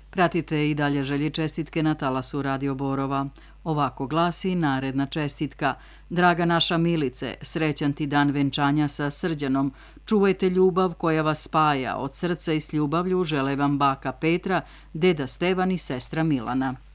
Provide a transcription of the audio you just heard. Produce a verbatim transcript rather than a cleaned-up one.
Pratite i dalje želje čestitke na talasu Radio Borova. Ovako glasi naredna čestitka. Draga naša Milice, srećan ti dan venčanja sa Srđanom. Čuvajte ljubav koja vas spaja. Od srca i s ljubavlju žele vam baka Petra, deda Stevan i sestra Milana.